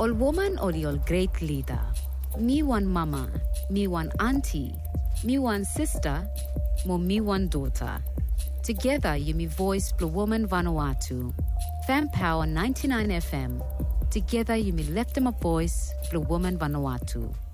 Ol woman oli ol great leader. Me one mama, me one auntie, me one sister, mo me one daughter. Together you me voice Blue Woman Vanuatu. Fan Power 99 FM. Together you me left them a voice Blue Woman Vanuatu.